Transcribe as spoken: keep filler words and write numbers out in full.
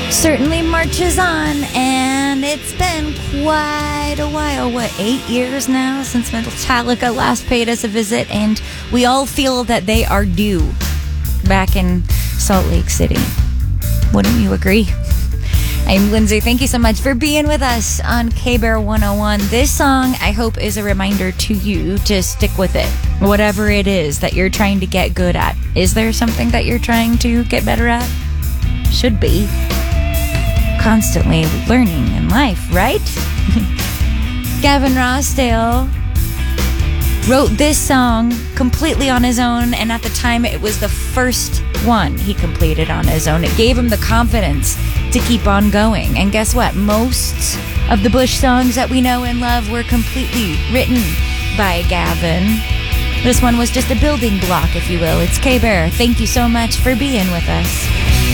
certainly marches on, and it's been quite a while. What, eight years now since Metallica last paid us a visit, and we all feel that they are due back in Salt Lake City. Wouldn't you agree? I'm Lindsay. Thank you so much for being with us on K-Bear one oh one. This song, I hope, is a reminder to you to stick with it. Whatever it is that you're trying to get good at. Is there something that you're trying to get better at? Should be. Constantly learning in life, right? Gavin Rossdale wrote this song completely on his own, and at the time it was the first one he completed on his own. It gave him the confidence to keep on going. And guess what? Most of the Bush songs that we know and love were completely written by Gavin. This one was just a building block, if you will. It's K-Bear. Thank you so much for being with us.